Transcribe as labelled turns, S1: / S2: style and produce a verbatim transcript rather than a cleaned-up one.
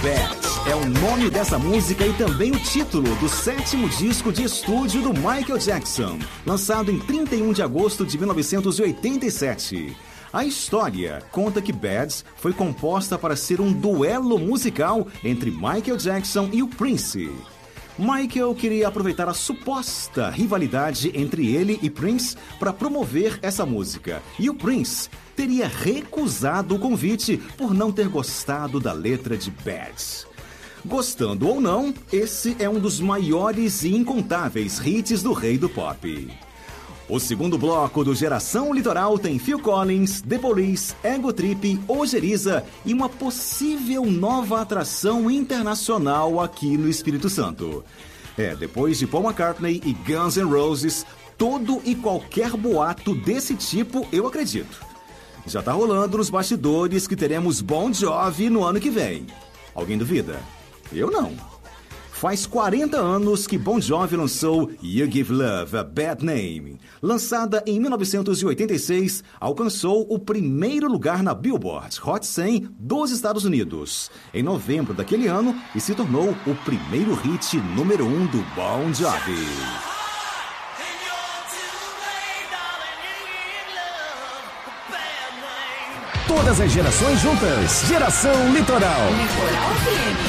S1: Bad é o nome dessa música e também o título do sétimo disco de estúdio do Michael Jackson, lançado em trinta e um de agosto de mil novecentos e oitenta e sete. A história conta que Bad foi composta para ser um duelo musical entre Michael Jackson e o Prince. Michael queria aproveitar a suposta rivalidade entre ele e Prince para promover essa música, e o Prince teria recusado o convite por não ter gostado da letra de Bad. Gostando ou não, esse é um dos maiores e incontáveis hits do rei do pop. O segundo bloco do Geração Litoral tem Phil Collins, The Police, Ego Trip, Ojeriza e uma possível nova atração internacional aqui no Espírito Santo. É, depois de Paul McCartney e Guns N' Roses, todo e qualquer boato desse tipo eu acredito. Já tá rolando nos bastidores que teremos Bon Jovi no ano que vem. Alguém duvida? Eu não. Faz quarenta anos que Bon Jovi lançou You Give Love a Bad Name. Lançada em mil novecentos e oitenta e seis, alcançou o primeiro lugar na Billboard Hot cem dos Estados Unidos em novembro daquele ano e se tornou o primeiro hit número um do Bon Jovi.
S2: Todas as gerações juntas. Geração Litoral.
S3: Litoral F M.